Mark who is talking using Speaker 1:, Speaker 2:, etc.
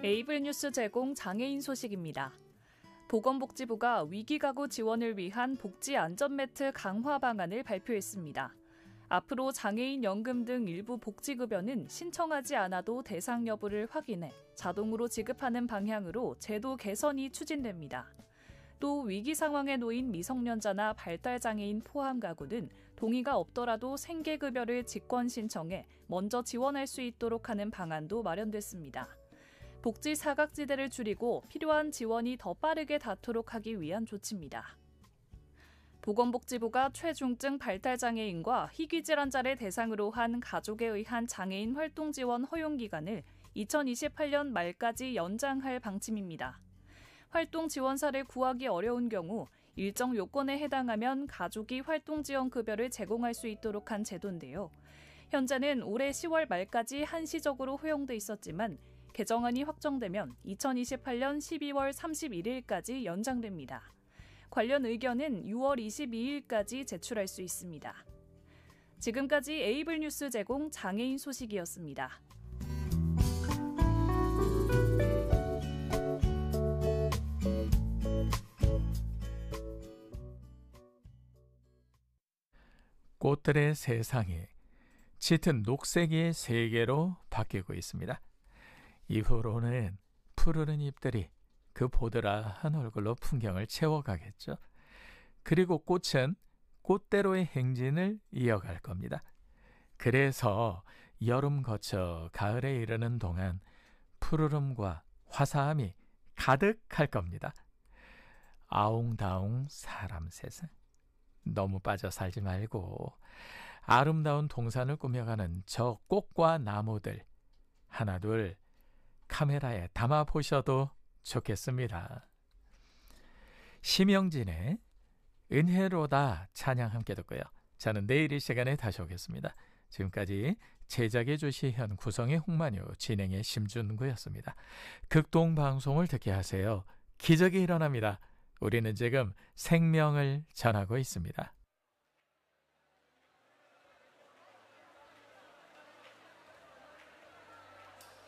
Speaker 1: 에이블 뉴스 제공 장애인 소식입니다. 보건복지부가 위기가구 지원을 위한 복지 안전매트 강화 방안을 발표했습니다. 앞으로 장애인 연금 등 일부 복지급여는 신청하지 않아도 대상 여부를 확인해 자동으로 지급하는 방향으로 제도 개선이 추진됩니다. 또 위기 상황에 놓인 미성년자나 발달장애인 포함 가구는 동의가 없더라도 생계급여를 직권 신청해 먼저 지원할 수 있도록 하는 방안도 마련됐습니다. 복지 사각지대를 줄이고 필요한 지원이 더 빠르게 닿도록 하기 위한 조치입니다. 보건복지부가 최중증 발달장애인과 희귀질환자를 대상으로 한 가족에 의한 장애인 활동지원 허용기간을 2028년 말까지 연장할 방침입니다. 활동지원사를 구하기 어려운 경우 일정 요건에 해당하면 가족이 활동지원급여를 제공할 수 있도록 한 제도인데요. 현재는 올해 10월 말까지 한시적으로 허용돼 있었지만 개정안이 확정되면 2028년 12월 31일까지 연장됩니다. 관련 의견은 6월 22일까지 제출할 수 있습니다. 지금까지 에이블 뉴스 제공 장애인 소식이었습니다.
Speaker 2: 꽃들의 세상이 짙은 녹색의 세계로 바뀌고 있습니다. 이후로는 푸르른 잎들이 그 보드라한 얼굴로 풍경을 채워가겠죠. 그리고 꽃은 꽃대로의 행진을 이어갈 겁니다. 그래서 여름 거쳐 가을에 이르는 동안 푸르름과 화사함이 가득할 겁니다. 아웅다웅 사람 세상. 너무 빠져 살지 말고 아름다운 동산을 꾸며가는 저 꽃과 나무들 하나둘 카메라에 담아보셔도 좋겠습니다. 심영진의 은혜로다 찬양 함께 듣고요. 저는 내일 이 시간에 다시 오겠습니다. 지금까지 제작의 조시현, 구성의 홍만유, 진행의 심준구였습니다. 극동방송을 듣게 하세요. 기적이 일어납니다. 우리는 지금 생명을 전하고 있습니다.